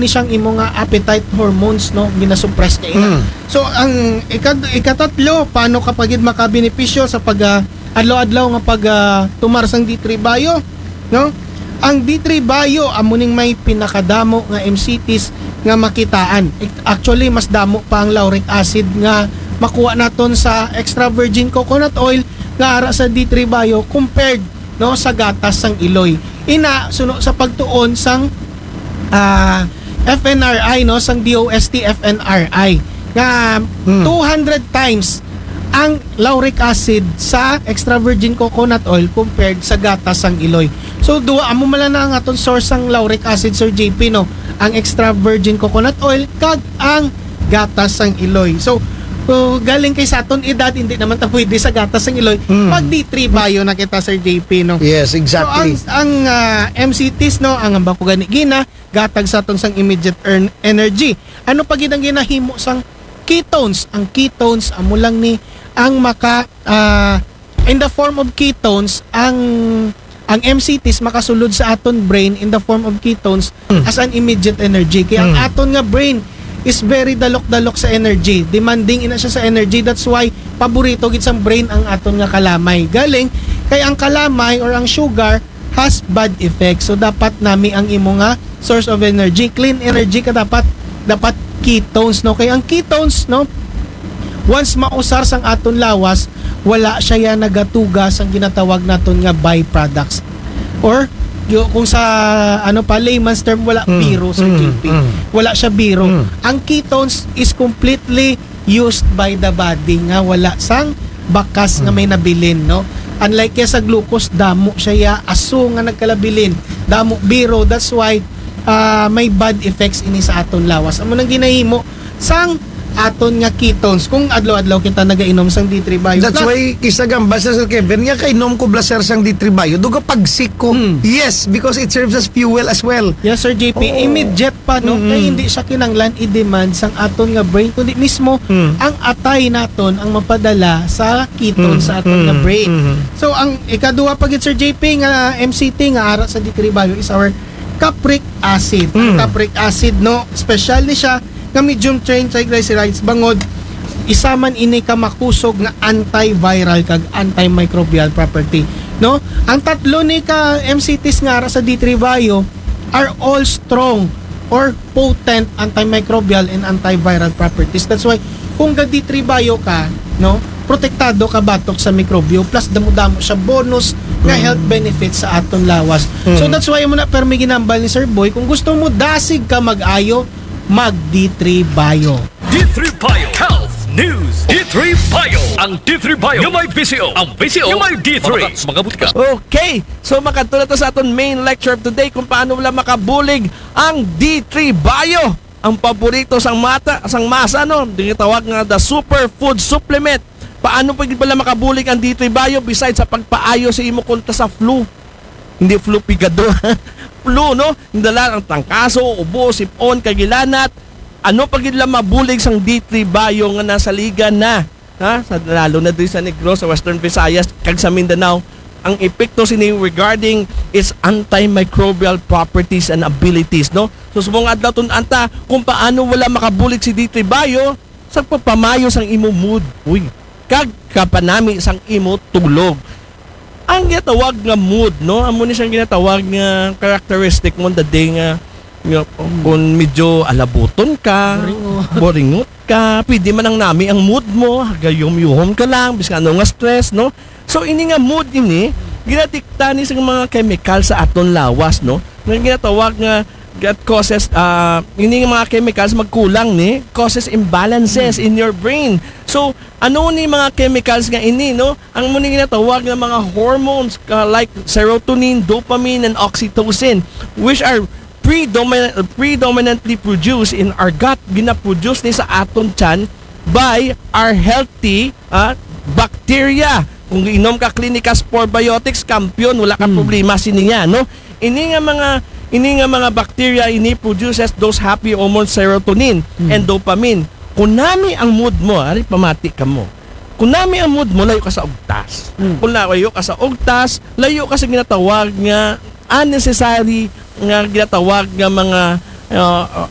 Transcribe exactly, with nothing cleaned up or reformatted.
ni siyang imo nga appetite hormones no ginasuppress kay ina. Mm. So ang ikad ikatatlo paano kapag gid makabenepisyo sa pag uh, adlaw-adlaw nga pag uh, tumarsang D three bio no? Ang D three bio amo ning may pinakadamo nga M C Ts nga makitaan. Actually mas damo pa ang lauric acid nga makuha naton sa extra virgin coconut oil nga ara sa D three bio compared no sa gatas sang iloy. Ina suno sa pagtuon sang uh, F N R I no sang D O S T F N R I nga hmm. two hundred times ang lauric acid sa extra virgin coconut oil compared sa gatas sang iloy. So duwa amo mala na ang aton source sang lauric acid Sir J P no, ang extra virgin coconut oil kag ang gatas sang iloy. So So, galing kay sa aton edad, hindi naman ta pwede sa gatas ng iloy. Mm. Mag D three bio na kita Sir J P no. Yes, exactly. So ang, ang uh, M C Ts no, ang ambang ko gani gina, gatag sa aton sang immediate earn energy. Ano pa gid ang ginahimo sang ketones? Ang ketones amo lang ni ang maka uh, in the form of ketones ang ang M C Ts makasulod sa aton brain in the form of ketones mm. as an immediate energy. Kaya mm. ang aton nga brain is very dalok-dalok sa energy. Demanding ina siya sa energy. That's why paborito gid sang brain ang aton nga kalamay. Galing kay ang kalamay or ang sugar has bad effects. So dapat nami ang imo nga source of energy, clean energy ka dapat dapat ketones no. Kay ang ketones no once mausar sang aton lawas, wala siya ya nagatugas ang ginatawag naton nga byproducts. Or Yo, kung sa ano pa layman's term wala mm, biro Sir mm, J P. Mm, wala siya biro. Mm. Ang ketones is completely used by the body nga wala sang bakas mm. nga may nabilin no. Unlike kaya sa glucose damo siya ya aso nga nagkalabilin. Damo biro, that's why uh, may bad effects ini sa aton lawas. Amo nang ginahimo sang aton nga ketones kung adlaw-adlaw kita nagainom sang D three bio. That's why kisagam basta sa Kevin nga kay inom ko blaser sang D three bio duga pagsik ko. Hmm. Yes, because it serves as fuel as well. Yes Sir J P, oh. Immediate pa no mm-hmm. kay hindi siya kinanglan i-demand sang aton nga brain kundi mismo mm. ang atay naton ang mapadala sa ketones mm. sa aton mm. nga brain. Mm-hmm. So ang ikaduha pa gid Sir J P nga M C T nga ara sa D three bio is our capric acid. Mm. Ang capric acid no, special ni siya nga medium chain triglycerides bangod isa man ini ka makusog nga antiviral kag antimicrobial property no. Ang tatlo ni ka M C Ts nga ara sa D three bio are all strong or potent antimicrobial and antiviral properties. That's why kung ga D three bio ka no, protektado ka batok sa mikrobyo plus damo-damo siya bonus nga health benefits sa aton lawas. Mm. So that's why mo na permi ginambal ni Sir Boy kung gusto mo dasig ka mag-ayo mag D three bio. D three Bio Health News. D three Bio. Ang D three Bio yung may B C O. Ang B C O yung may D three. Mga butika. Okay. So makatulad to sa aton main lecture of today kung paano wala makabulig ang D three Bio. Ang paborito sang mata, sang masa no, dinitawag nga the superfood supplement. Paano pag pala makabulig ang D three Bio besides sa pagpaayo sa imo kontra sa flu? Hindi flu pigado. Flu no, indala ang tangkaso, ubo, sipon, kagilanat. Ano pag ila mabulig sang D three Bio nga nasa liga na, ha? Sa lalo na diri sa Negros, sa Western Visayas, kag sa Mindanao, ang epekto sini regarding its antimicrobial properties and abilities, no? So subong adlaw tun anta kung paano wala makabulig si D three Bio sa pagpamayo sang imo mood. Uy, kag kapanami sang imo tulog. Ang ginatawag nga mood, no? Amo ni siyang ginatawag nga characteristic mo the day nga nga kung medyo alabuton ka, boringot ka, pwede man ang nami ang mood mo, gayom-yuhom ka lang, bisan ano nga stress, no? So ini nga mood ini, ginadikta ni sa mga chemical sa aton lawas, no? Nga ginatawag nga that causes uh, ini mga chemicals magkulang ni causes imbalances mm. in your brain. So ano ni mga chemicals nga ini no ang muni ginatawag nga mga hormones uh, like serotonin, dopamine and oxytocin which are predominant, predominantly produced in our gut, gina-produce ni sa aton tiyan by our healthy uh, bacteria. Kung inom ka Clinicas Probiotics, kampiyon, wala ka mm. problema siniya no. Ini nga mga Ini nga mga bacteria ini produces those happy hormones serotonin hmm. and dopamine. Kung nami ang mood mo, ari pamati ka mo. Kung nami ang mood mo, layo ka sa ugtas. Hmm. Kung layo ka sa ugtas, layo ka sa ginatawag nga unnecessary nga ginatawag nga mga uh,